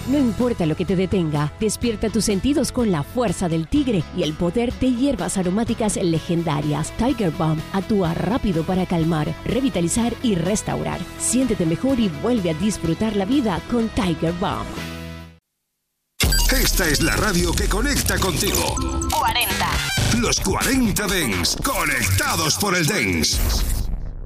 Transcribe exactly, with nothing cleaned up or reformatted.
No importa lo que te detenga, despierta tus sentidos con la fuerza del tigre y el poder de hierbas aromáticas legendarias. Tiger Balm actúa rápido para calmar, revitalizar y restaurar. Siéntete mejor y vuelve a disfrutar la vida con Tiger Balm. Esta es la radio que conecta contigo. cuarenta. Los cuarenta Dance, conectados por el Dance.